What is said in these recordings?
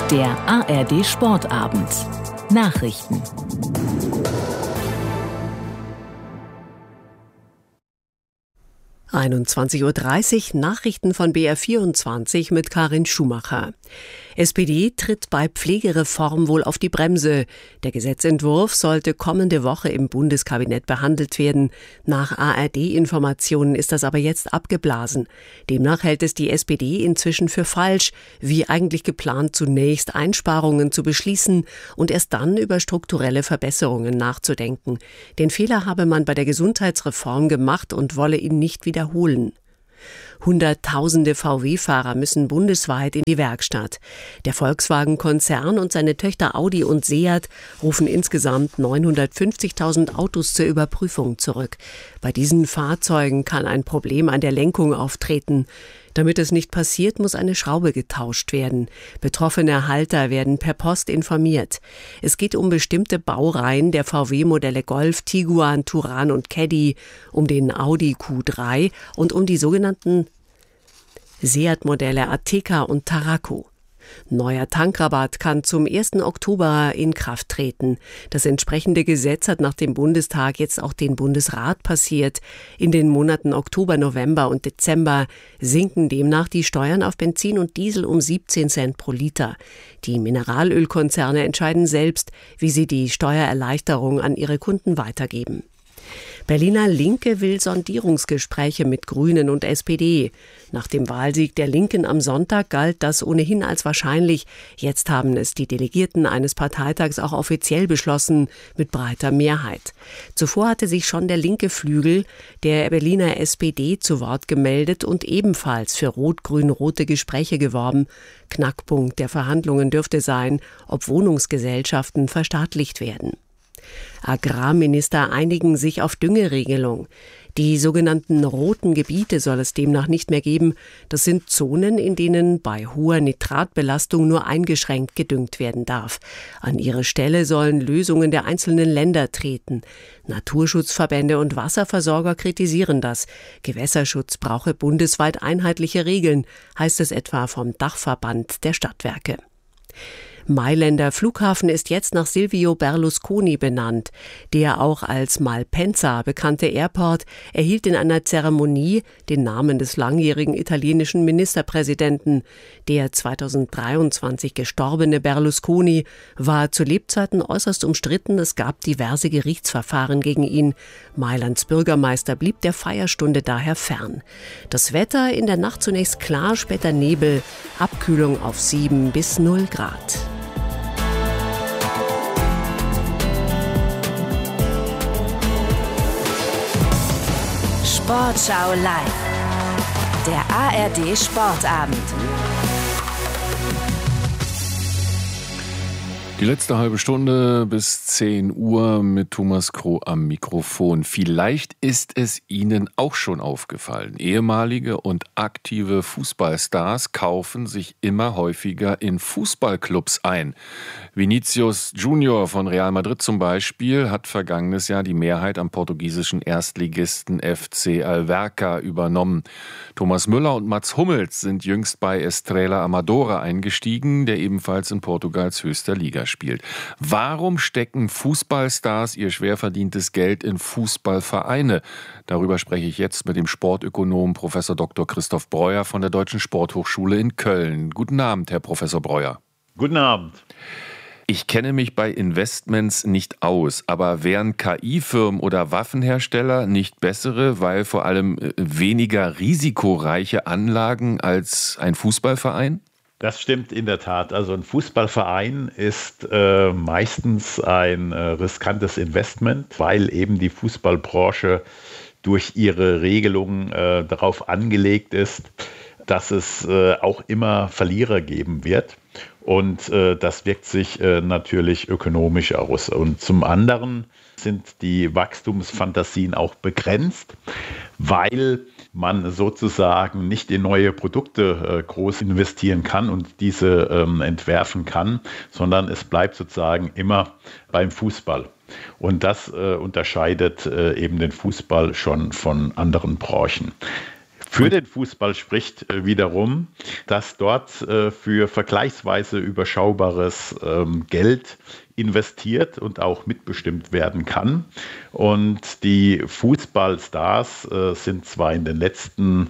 Der ARD Sportabend. Nachrichten. (21:30 Uhr) Nachrichten von BR24 mit Karin Schumacher. SPD tritt bei Pflegereform wohl auf die Bremse. Der Gesetzentwurf sollte kommende Woche im Bundeskabinett behandelt werden. Nach ARD-Informationen ist das aber jetzt abgeblasen. Demnach hält es die SPD inzwischen für falsch, wie eigentlich geplant zunächst Einsparungen zu beschließen und erst dann über strukturelle Verbesserungen nachzudenken. Den Fehler habe man bei der Gesundheitsreform gemacht und wolle ihn nicht wiederholen. Hunderttausende VW-Fahrer müssen bundesweit in die Werkstatt. Der Volkswagen-Konzern und seine Töchter Audi und Seat rufen insgesamt 950.000 Autos zur Überprüfung zurück. Bei diesen Fahrzeugen kann ein Problem an der Lenkung auftreten. Damit es nicht passiert, muss eine Schraube getauscht werden. Betroffene Halter werden per Post informiert. Es geht um bestimmte Baureihen der VW-Modelle Golf, Tiguan, Touran und Caddy, um den Audi Q3 und um die sogenannten Seat-Modelle Ateca und Tarraco. Neuer Tankrabatt kann zum 1. Oktober in Kraft treten. Das entsprechende Gesetz hat nach dem Bundestag jetzt auch den Bundesrat passiert. In den Monaten Oktober, November und Dezember sinken demnach die Steuern auf Benzin und Diesel um 17 Cent pro Liter. Die Mineralölkonzerne entscheiden selbst, wie sie die Steuererleichterung an ihre Kunden weitergeben. Berliner Linke will Sondierungsgespräche mit Grünen und SPD. Nach dem Wahlsieg der Linken am Sonntag galt das ohnehin als wahrscheinlich. Jetzt haben es die Delegierten eines Parteitags auch offiziell beschlossen, mit breiter Mehrheit. Zuvor hatte sich schon der linke Flügel der Berliner SPD zu Wort gemeldet und ebenfalls für rot-grün-rote Gespräche geworben. Knackpunkt der Verhandlungen dürfte sein, ob Wohnungsgesellschaften verstaatlicht werden. Agrarminister einigen sich auf Düngeregelung. Die sogenannten roten Gebiete soll es demnach nicht mehr geben. Das sind Zonen, in denen bei hoher Nitratbelastung nur eingeschränkt gedüngt werden darf. An ihre Stelle sollen Lösungen der einzelnen Länder treten. Naturschutzverbände und Wasserversorger kritisieren das. Gewässerschutz brauche bundesweit einheitliche Regeln, heißt es etwa vom Dachverband der Stadtwerke. Mailänder Flughafen ist jetzt nach Silvio Berlusconi benannt. Der auch als Malpensa bekannte Airport erhielt in einer Zeremonie den Namen des langjährigen italienischen Ministerpräsidenten. Der 2023 gestorbene Berlusconi war zu Lebzeiten äußerst umstritten. Es gab diverse Gerichtsverfahren gegen ihn. Mailands Bürgermeister blieb der Feierstunde daher fern. Das Wetter in der Nacht zunächst klar, später Nebel, Abkühlung auf 7 bis 0 Grad. Sportschau live. Der ARD Sportabend. Die letzte halbe Stunde bis 10 Uhr mit Thomas Kroh am Mikrofon. Vielleicht ist es Ihnen auch schon aufgefallen. Ehemalige und aktive Fußballstars kaufen sich immer häufiger in Fußballclubs ein. Vinicius Junior von Real Madrid zum Beispiel hat vergangenes Jahr die Mehrheit am portugiesischen Erstligisten FC Alverca übernommen. Thomas Müller und Mats Hummels sind jüngst bei Estrela Amadora eingestiegen, der ebenfalls in Portugals höchster Liga spielt. Warum stecken Fußballstars ihr schwer verdientes Geld in Fußballvereine? Darüber spreche ich jetzt mit dem Sportökonom Prof. Dr. Christoph Breuer von der Deutschen Sporthochschule in Köln. Guten Abend, Herr Professor Breuer. Guten Abend. Ich kenne mich bei Investments nicht aus, aber wären KI-Firmen oder Waffenhersteller nicht bessere, weil vor allem weniger risikoreiche Anlagen als ein Fußballverein? Das stimmt in der Tat. Also ein Fußballverein ist meistens ein riskantes Investment, weil eben die Fußballbranche durch ihre Regelungen darauf angelegt ist, dass es auch immer Verlierer geben wird. Und das wirkt sich natürlich ökonomisch aus. Und zum anderen sind die Wachstumsfantasien auch begrenzt, weil man sozusagen nicht in neue Produkte groß investieren kann und diese entwerfen kann, sondern es bleibt sozusagen immer beim Fußball. Und das unterscheidet eben den Fußball schon von anderen Branchen. Für den Fußball spricht wiederum, dass dort für vergleichsweise überschaubares Geld investiert und auch mitbestimmt werden kann. Und die Fußballstars sind zwar in den letzten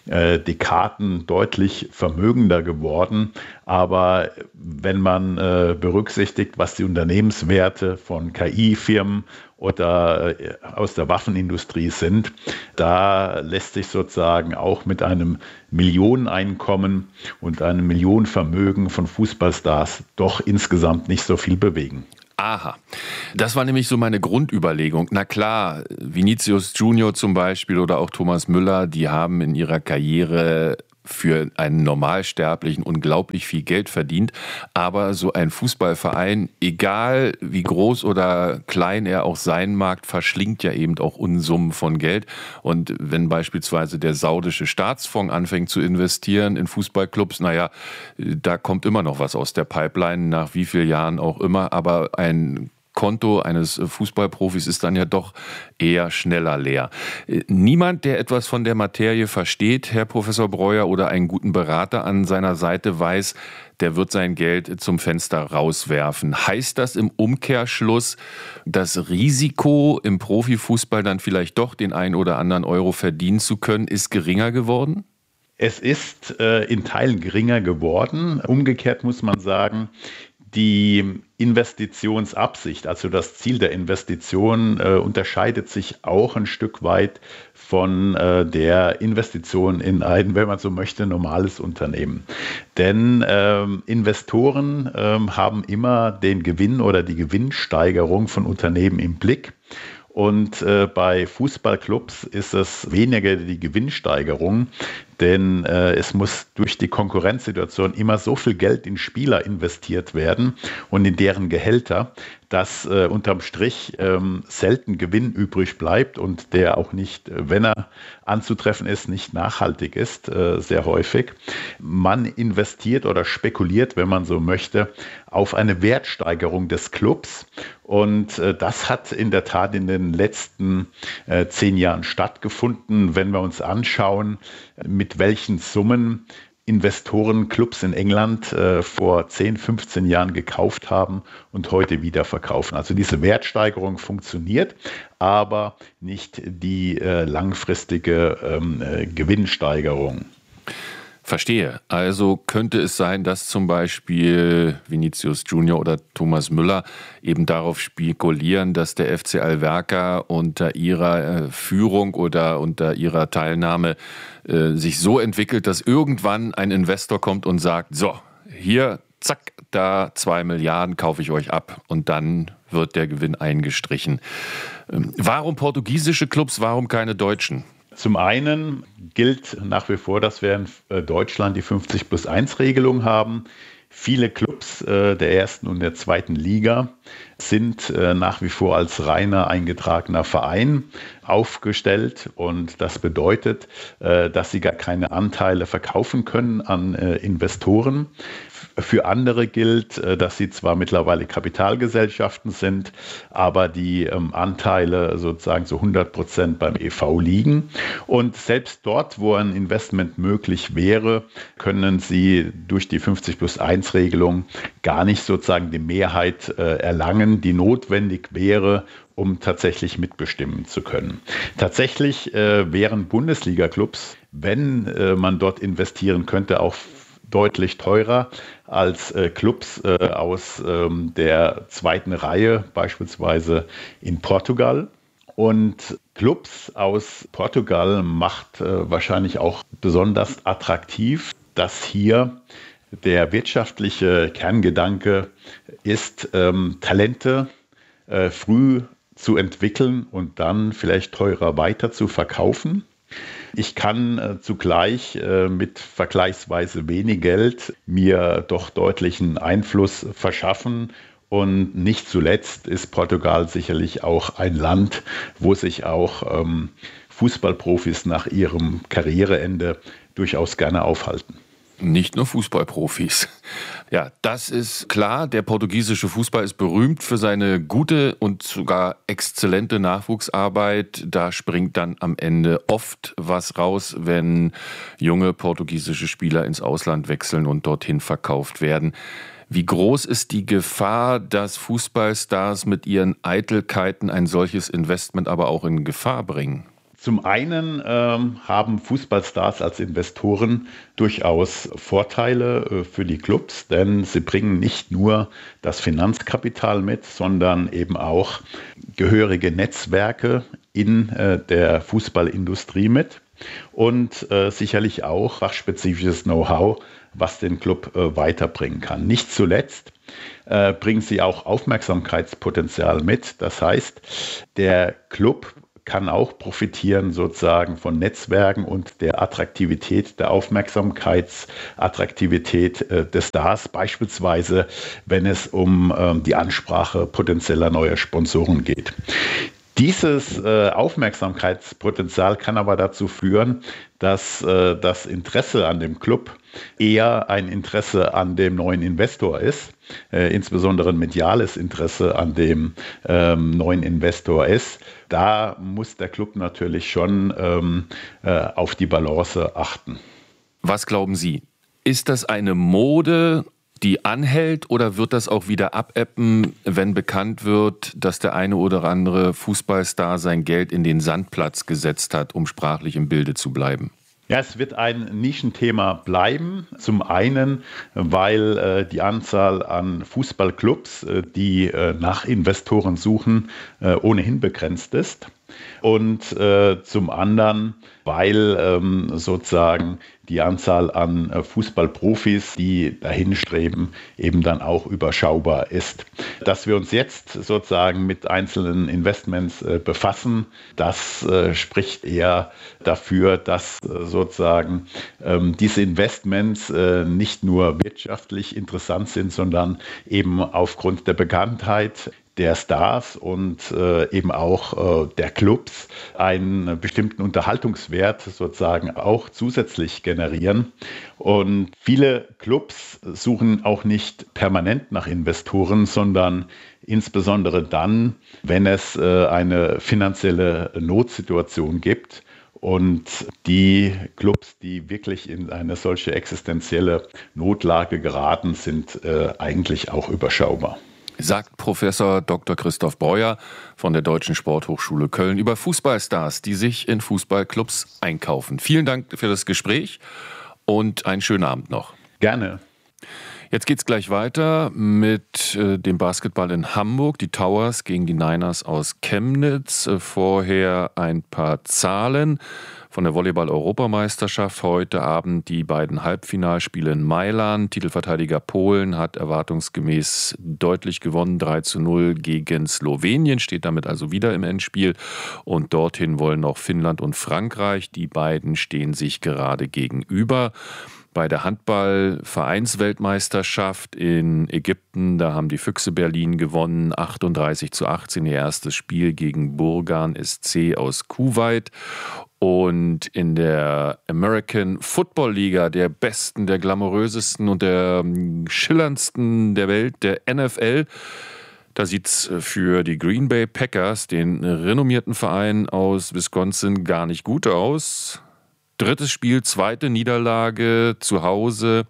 Dekaden deutlich vermögender geworden, aber wenn man berücksichtigt, was die Unternehmenswerte von KI-Firmen oder aus der Waffenindustrie sind, da lässt sich sozusagen auch mit einem Millioneneinkommen und einem Millionenvermögen von Fußballstars doch insgesamt nicht so viel bewegen. Aha, das war nämlich so meine Grundüberlegung. Na klar, Vinicius Junior zum Beispiel oder auch Thomas Müller, die haben in ihrer Karriere für einen Normalsterblichen unglaublich viel Geld verdient. Aber so ein Fußballverein, egal wie groß oder klein er auch sein mag, verschlingt ja eben auch Unsummen von Geld. Und wenn beispielsweise der saudische Staatsfonds anfängt zu investieren in Fußballclubs, naja, da kommt immer noch was aus der Pipeline, nach wie vielen Jahren auch immer. Aber ein Konto eines Fußballprofis ist dann ja doch eher schneller leer. Niemand, der etwas von der Materie versteht, Herr Professor Breuer, oder einen guten Berater an seiner Seite weiß, der wird sein Geld zum Fenster rauswerfen. Heißt das im Umkehrschluss, das Risiko im Profifußball dann vielleicht doch den einen oder anderen Euro verdienen zu können, ist geringer geworden? Es ist in Teilen geringer geworden. Umgekehrt muss man sagen, die Investitionsabsicht, also das Ziel der Investition, unterscheidet sich auch ein Stück weit von der Investition in ein, wenn man so möchte, normales Unternehmen. Denn Investoren haben immer den Gewinn oder die Gewinnsteigerung von Unternehmen im Blick. Und bei Fußballclubs ist es weniger die Gewinnsteigerung, denn es muss durch die Konkurrenzsituation immer so viel Geld in Spieler investiert werden und in deren Gehälter, dass unterm Strich selten Gewinn übrig bleibt und der auch nicht, wenn er anzutreffen ist, nicht nachhaltig ist, sehr häufig. Man investiert oder spekuliert, wenn man so möchte, auf eine Wertsteigerung des Clubs. Und das hat in der Tat in den letzten 10 Jahren stattgefunden. Wenn wir uns anschauen, mit welchen Summen Investoren Clubs in England vor 10, 15 Jahren gekauft haben und heute wieder verkaufen. Also diese Wertsteigerung funktioniert, aber nicht die langfristige Gewinnsteigerung. Verstehe. Also könnte es sein, dass zum Beispiel Vinicius Junior oder Thomas Müller eben darauf spekulieren, dass der FC Alverca unter ihrer Führung oder unter ihrer Teilnahme sich so entwickelt, dass irgendwann ein Investor kommt und sagt, so, hier, zack, da 2 Milliarden kaufe ich euch ab und dann wird der Gewinn eingestrichen. Warum portugiesische Clubs, warum keine deutschen? Zum einen gilt nach wie vor, dass wir in Deutschland die 50+1-Regelung haben. Viele Clubs der ersten und der zweiten Liga sind nach wie vor als reiner eingetragener Verein aufgestellt und das bedeutet, dass sie gar keine Anteile verkaufen können an Investoren. Für andere gilt, dass sie zwar mittlerweile Kapitalgesellschaften sind, aber die Anteile sozusagen zu 100% beim EV liegen. Und selbst dort, wo ein Investment möglich wäre, können sie durch die 50+1-Regelung gar nicht sozusagen die Mehrheit erlangen, die notwendig wäre, um tatsächlich mitbestimmen zu können. Tatsächlich wären Bundesliga-Clubs, wenn man dort investieren könnte, auch deutlich teurer als Clubs aus der zweiten Reihe, beispielsweise in Portugal. Und Clubs aus Portugal macht wahrscheinlich auch besonders attraktiv, dass hier der wirtschaftliche Kerngedanke ist, Talente früh zu entwickeln und dann vielleicht teurer weiter zu verkaufen. Ich kann zugleich mit vergleichsweise wenig Geld mir doch deutlichen Einfluss verschaffen. Und nicht zuletzt ist Portugal sicherlich auch ein Land, wo sich auch Fußballprofis nach ihrem Karriereende durchaus gerne aufhalten. Nicht nur Fußballprofis. Ja, das ist klar. Der portugiesische Fußball ist berühmt für seine gute und sogar exzellente Nachwuchsarbeit. Da springt dann am Ende oft was raus, wenn junge portugiesische Spieler ins Ausland wechseln und dorthin verkauft werden. Wie groß ist die Gefahr, dass Fußballstars mit ihren Eitelkeiten ein solches Investment aber auch in Gefahr bringen? Zum einen haben Fußballstars als Investoren durchaus Vorteile für die Clubs, denn sie bringen nicht nur das Finanzkapital mit, sondern eben auch gehörige Netzwerke in der Fußballindustrie mit und sicherlich auch fachspezifisches Know-how, was den Club weiterbringen kann. Nicht zuletzt bringen sie auch Aufmerksamkeitspotenzial mit. Das heißt, der Club kann auch profitieren sozusagen von Netzwerken und der Attraktivität, der Aufmerksamkeitsattraktivität des Stars, beispielsweise wenn es um die Ansprache potenzieller neuer Sponsoren geht. Dieses Aufmerksamkeitspotenzial kann aber dazu führen, dass das Interesse an dem Club eher ein Interesse an dem neuen Investor ist, insbesondere ein mediales Interesse an dem neuen Investor ist. Da muss der Club natürlich schon auf die Balance achten. Was glauben Sie? Ist das eine Mode, die anhält, oder wird das auch wieder abebben, wenn bekannt wird, dass der eine oder andere Fußballstar sein Geld in den Sandplatz gesetzt hat, um sprachlich im Bilde zu bleiben? Ja, es wird ein Nischenthema bleiben. Zum einen, weil die Anzahl an Fußballclubs, die nach Investoren suchen, ohnehin begrenzt ist. Und zum anderen, weil sozusagen die Anzahl an Fußballprofis, die dahin streben, eben dann auch überschaubar ist. Dass wir uns jetzt sozusagen mit einzelnen Investments befassen, das spricht eher dafür, dass sozusagen diese Investments nicht nur wirtschaftlich interessant sind, sondern eben aufgrund der Bekanntheit der Stars und eben auch der Clubs einen bestimmten Unterhaltungswert sozusagen auch zusätzlich generieren. Und viele Clubs suchen auch nicht permanent nach Investoren, sondern insbesondere dann, wenn es eine finanzielle Notsituation gibt. Und die Clubs, die wirklich in eine solche existenzielle Notlage geraten, sind eigentlich auch überschaubar. Sagt Professor Dr. Christoph Breuer von der Deutschen Sporthochschule Köln über Fußballstars, die sich in Fußballclubs einkaufen. Vielen Dank für das Gespräch und einen schönen Abend noch. Gerne. Jetzt geht's gleich weiter mit dem Basketball in Hamburg. Die Towers gegen die Niners aus Chemnitz. Vorher ein paar Zahlen von der Volleyball-Europameisterschaft. Heute Abend die beiden Halbfinalspiele in Mailand. Titelverteidiger Polen hat erwartungsgemäß deutlich gewonnen. 3:0 gegen Slowenien, steht damit also wieder im Endspiel. Und dorthin wollen noch Finnland und Frankreich. Die beiden stehen sich gerade gegenüber. Bei der Handball-Vereinsweltmeisterschaft in Ägypten, da haben die Füchse Berlin gewonnen, 38:18, ihr erstes Spiel gegen Burgan SC aus Kuwait. Und in der American Football Liga, der besten, der glamourösesten und der schillerndsten der Welt, der NFL, da sieht es für die Green Bay Packers, den renommierten Verein aus Wisconsin, gar nicht gut aus. Drittes Spiel, zweite Niederlage zu Hause,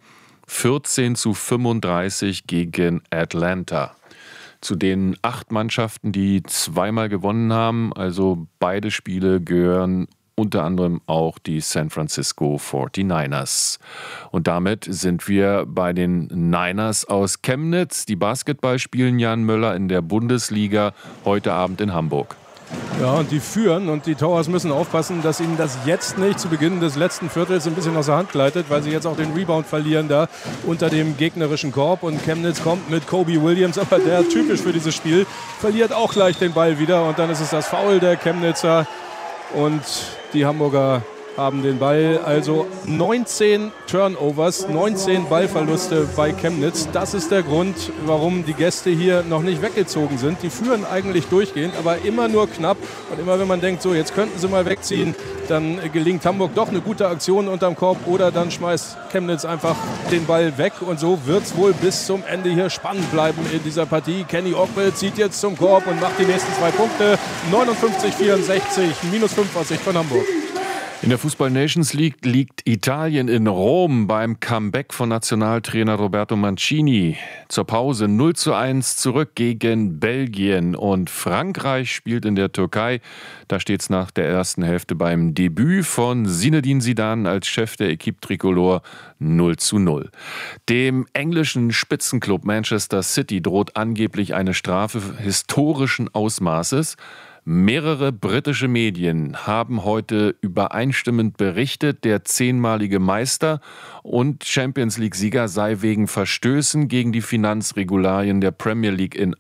14:35 gegen Atlanta. Zu den 8 Mannschaften, die zweimal gewonnen haben, also beide Spiele, gehören unter anderem auch die San Francisco 49ers. Und damit sind wir bei den Niners aus Chemnitz. Die Basketball spielen Jan Möller in der Bundesliga heute Abend in Hamburg. Ja, und die führen, und die Towers müssen aufpassen, dass ihnen das jetzt nicht zu Beginn des letzten Viertels ein bisschen aus der Hand gleitet, weil sie jetzt auch den Rebound verlieren da unter dem gegnerischen Korb. Und Chemnitz kommt mit Kobe Williams, aber der typisch für dieses Spiel, verliert auch gleich den Ball wieder. Und dann ist es das Foul der Chemnitzer. Und die Hamburger haben den Ball. Also 19 Turnovers, 19 Ballverluste bei Chemnitz. Das ist der Grund, warum die Gäste hier noch nicht weggezogen sind. Die führen eigentlich durchgehend, aber immer nur knapp. Und immer wenn man denkt, so jetzt könnten sie mal wegziehen, dann gelingt Hamburg doch eine gute Aktion unterm Korb oder dann schmeißt Chemnitz einfach den Ball weg. Und so wird es wohl bis zum Ende hier spannend bleiben in dieser Partie. Kenny Ogbe zieht jetzt zum Korb und macht die nächsten 2 Punkte. 59-64, -5 aus Sicht von Hamburg. In der Fußball Nations League liegt Italien in Rom beim Comeback von Nationaltrainer Roberto Mancini. Zur Pause 0:1 zurück gegen Belgien. Und Frankreich spielt in der Türkei. Da steht es nach der ersten Hälfte beim Debüt von Zinedine Zidane als Chef der Équipe Tricolore 0:0. Dem englischen Spitzenklub Manchester City droht angeblich eine Strafe historischen Ausmaßes. Mehrere britische Medien haben heute übereinstimmend berichtet, der 10-malige Meister und Champions-League-Sieger sei wegen Verstößen gegen die Finanzregularien der Premier League in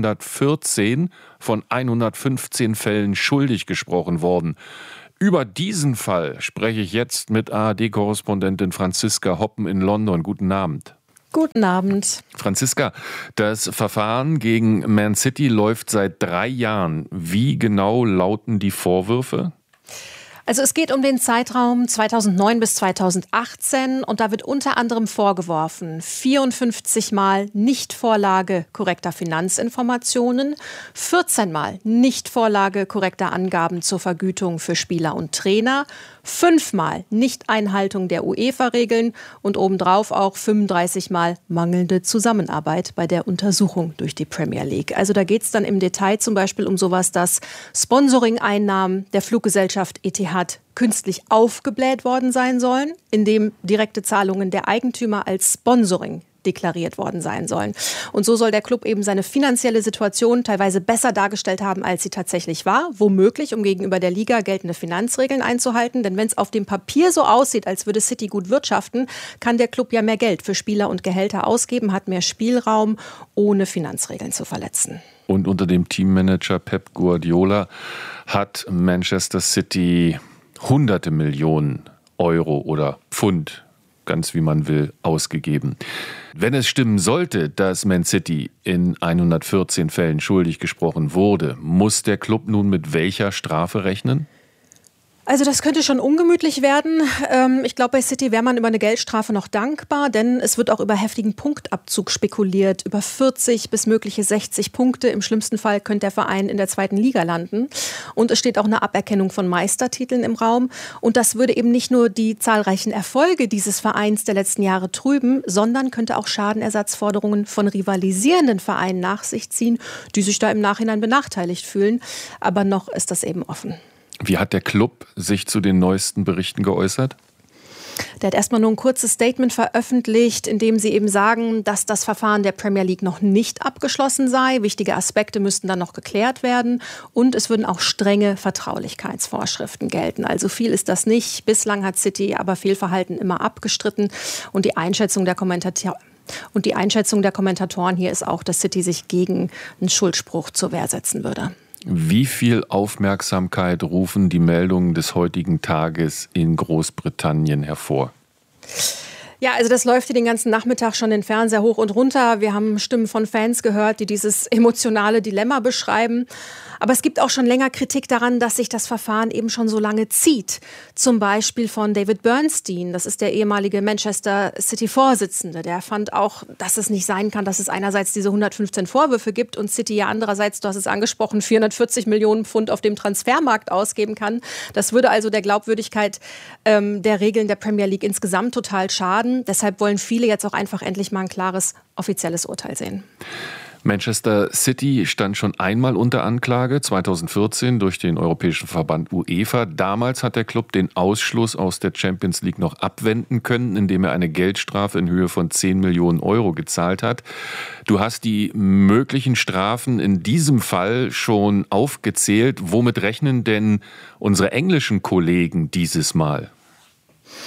114 von 115 Fällen schuldig gesprochen worden. Über diesen Fall spreche ich jetzt mit ARD-Korrespondentin Franziska Hoppen in London. Guten Abend. Guten Abend. Franziska, das Verfahren gegen Man City läuft seit 3 Jahren. Wie genau lauten die Vorwürfe? Also es geht um den Zeitraum 2009 bis 2018 und da wird unter anderem vorgeworfen, 54 Mal Nichtvorlage korrekter Finanzinformationen, 14 Mal Nichtvorlage korrekter Angaben zur Vergütung für Spieler und Trainer, 5 Mal Nichteinhaltung der UEFA-Regeln und obendrauf auch 35 Mal mangelnde Zusammenarbeit bei der Untersuchung durch die Premier League. Also da geht es dann im Detail zum Beispiel um sowas, dass Sponsoring-Einnahmen der Fluggesellschaft ETH künstlich aufgebläht worden sein sollen, indem direkte Zahlungen der Eigentümer als Sponsoring deklariert worden sein sollen. Und so soll der Club eben seine finanzielle Situation teilweise besser dargestellt haben, als sie tatsächlich war. Womöglich, um gegenüber der Liga geltende Finanzregeln einzuhalten. Denn wenn es auf dem Papier so aussieht, als würde City gut wirtschaften, kann der Club ja mehr Geld für Spieler und Gehälter ausgeben, hat mehr Spielraum, ohne Finanzregeln zu verletzen. Und unter dem Teammanager Pep Guardiola hat Manchester City hunderte Millionen Euro oder Pfund, ganz wie man will, ausgegeben. Wenn es stimmen sollte, dass Man City in 114 Fällen schuldig gesprochen wurde, muss der Club nun mit welcher Strafe rechnen? Also das könnte schon ungemütlich werden. Ich glaube, bei City wäre man über eine Geldstrafe noch dankbar, denn es wird auch über heftigen Punktabzug spekuliert. Über 40 bis mögliche 60 Punkte. Im schlimmsten Fall könnte der Verein in der 2. Liga landen. Und es steht auch eine Aberkennung von Meistertiteln im Raum. Und das würde eben nicht nur die zahlreichen Erfolge dieses Vereins der letzten Jahre trüben, sondern könnte auch Schadenersatzforderungen von rivalisierenden Vereinen nach sich ziehen, die sich da im Nachhinein benachteiligt fühlen. Aber noch ist das eben offen. Wie hat der Club sich zu den neuesten Berichten geäußert? Der hat erstmal nur ein kurzes Statement veröffentlicht, in dem sie eben sagen, dass das Verfahren der Premier League noch nicht abgeschlossen sei. Wichtige Aspekte müssten dann noch geklärt werden. Und es würden auch strenge Vertraulichkeitsvorschriften gelten. Also viel ist das nicht. Bislang hat City aber Fehlverhalten immer abgestritten. Und die Einschätzung der Kommentatoren hier ist auch, dass City sich gegen einen Schuldspruch zur Wehr setzen würde. Wie viel Aufmerksamkeit rufen die Meldungen des heutigen Tages in Großbritannien hervor? Ja, also das läuft hier den ganzen Nachmittag schon den Fernseher hoch und runter. Wir haben Stimmen von Fans gehört, die dieses emotionale Dilemma beschreiben. Aber es gibt auch schon länger Kritik daran, dass sich das Verfahren eben schon so lange zieht. Zum Beispiel von David Bernstein, das ist der ehemalige Manchester City-Vorsitzende. Der fand auch, dass es nicht sein kann, dass es einerseits diese 115 Vorwürfe gibt und City ja andererseits, du hast es angesprochen, 440 Millionen Pfund auf dem Transfermarkt ausgeben kann. Das würde also der Glaubwürdigkeit der Regeln der Premier League insgesamt total schaden. Deshalb wollen viele jetzt auch einfach endlich mal ein klares offizielles Urteil sehen. Manchester City stand schon einmal unter Anklage, 2014 durch den Europäischen Verband UEFA. Damals hat der Club den Ausschluss aus der Champions League noch abwenden können, indem er eine Geldstrafe in Höhe von 10 Millionen Euro gezahlt hat. Du hast die möglichen Strafen in diesem Fall schon aufgezählt. Womit rechnen denn unsere englischen Kollegen dieses Mal?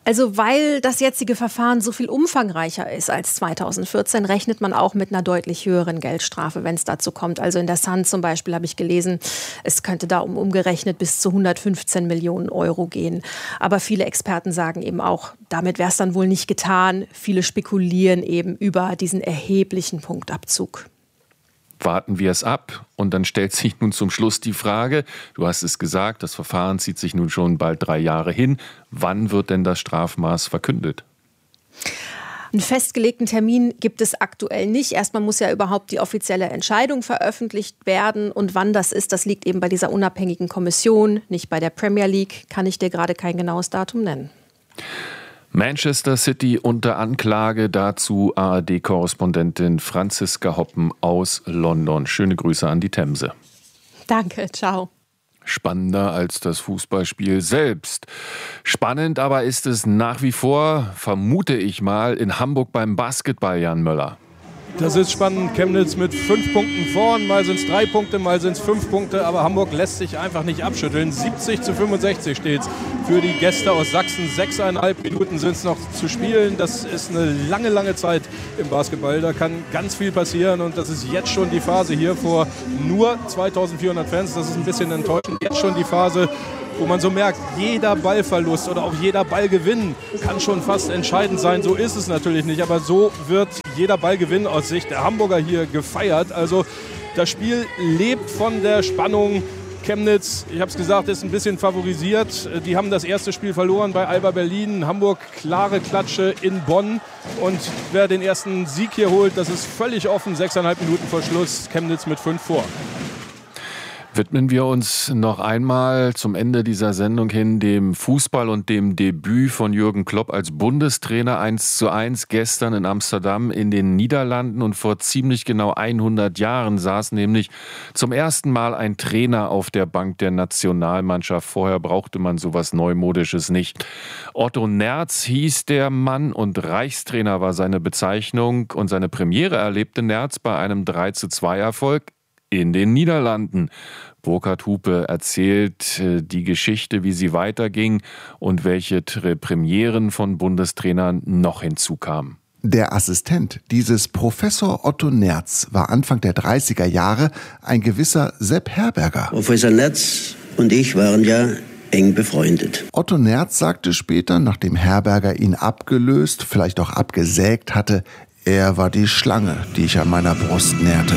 Also weil das jetzige Verfahren so viel umfangreicher ist als 2014, rechnet man auch mit einer deutlich höheren Geldstrafe, wenn es dazu kommt. Also in der Sun zum Beispiel habe ich gelesen, es könnte da umgerechnet bis zu 115 Millionen Euro gehen. Aber viele Experten sagen eben auch, damit wäre es dann wohl nicht getan. Viele spekulieren eben über diesen erheblichen Punktabzug. Warten wir es ab. Und dann stellt sich nun zum Schluss die Frage, du hast es gesagt, das Verfahren zieht sich nun schon bald 3 Jahre hin. Wann wird denn das Strafmaß verkündet? Einen festgelegten Termin gibt es aktuell nicht. Erstmal muss ja überhaupt die offizielle Entscheidung veröffentlicht werden. Und wann das ist, das liegt eben bei dieser unabhängigen Kommission, nicht bei der Premier League. Kann ich dir gerade kein genaues Datum nennen. Manchester City unter Anklage, dazu ARD-Korrespondentin Franziska Hoppen aus London. Schöne Grüße an die Themse. Danke, ciao. Spannender als das Fußballspiel selbst. Spannend aber ist es nach wie vor, vermute ich mal, in Hamburg beim Basketball, Jan Möller. Das ist spannend. Chemnitz mit 5 Punkten vorn. Mal sind es 3 Punkte, mal sind es 5 Punkte. Aber Hamburg lässt sich einfach nicht abschütteln. 70-65 steht es für die Gäste aus Sachsen. 6,5 Minuten sind es noch zu spielen. Das ist eine lange, lange Zeit im Basketball. Da kann ganz viel passieren. Und das ist jetzt schon die Phase hier vor nur 2400 Fans. Das ist ein bisschen enttäuschend. Jetzt schon die Phase, wo man so merkt, jeder Ballverlust oder auch jeder Ballgewinn kann schon fast entscheidend sein. So ist es natürlich nicht, aber so wird jeder Ballgewinn aus Sicht der Hamburger hier gefeiert. Also das Spiel lebt von der Spannung. Chemnitz, ich habe es gesagt, ist ein bisschen favorisiert. Die haben das erste Spiel verloren bei Alba Berlin. Hamburg, klare Klatsche in Bonn. Und wer den ersten Sieg hier holt, das ist völlig offen. 6,5 Minuten vor Schluss, Chemnitz mit 5 vor. Widmen wir uns noch einmal zum Ende dieser Sendung hin dem Fußball und dem Debüt von Jürgen Klopp als Bundestrainer 1:1 gestern in Amsterdam in den Niederlanden. Und vor ziemlich genau 100 Jahren saß nämlich zum ersten Mal ein Trainer auf der Bank der Nationalmannschaft. Vorher brauchte man sowas Neumodisches nicht. Otto Nerz hieß der Mann und Reichstrainer war seine Bezeichnung. Und seine Premiere erlebte Nerz bei einem 3:2-Erfolg in den Niederlanden. Burkhard Hupe erzählt die Geschichte, wie sie weiterging und welche Premieren von Bundestrainern noch hinzukamen. Der Assistent dieses Professor Otto Nerz war Anfang der 30er Jahre ein gewisser Sepp Herberger. Professor Nerz und ich waren ja eng befreundet. Otto Nerz sagte später, nachdem Herberger ihn abgelöst, vielleicht auch abgesägt hatte, er war die Schlange, die ich an meiner Brust nährte.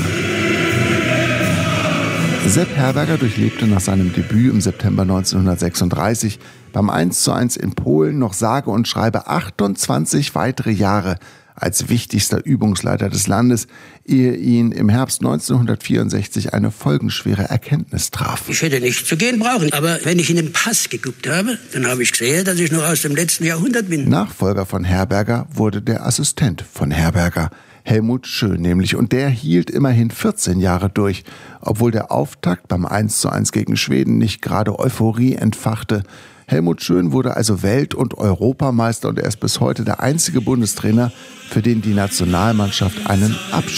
Sepp Herberger durchlebte nach seinem Debüt im September 1936 beim 1:1 in Polen noch sage und schreibe 28 weitere Jahre als wichtigster Übungsleiter des Landes, ehe ihn im Herbst 1964 eine folgenschwere Erkenntnis traf. Ich hätte nicht zu gehen brauchen, aber wenn ich in den Pass geguckt habe, dann habe ich gesehen, dass ich noch aus dem letzten Jahrhundert bin. Nachfolger von Herberger wurde der Assistent von Herberger, Helmut Schön nämlich, und der hielt immerhin 14 Jahre durch, obwohl der Auftakt beim 1:1 gegen Schweden nicht gerade Euphorie entfachte. Helmut Schön wurde also Welt- und Europameister und er ist bis heute der einzige Bundestrainer, für den die Nationalmannschaft einen Abschied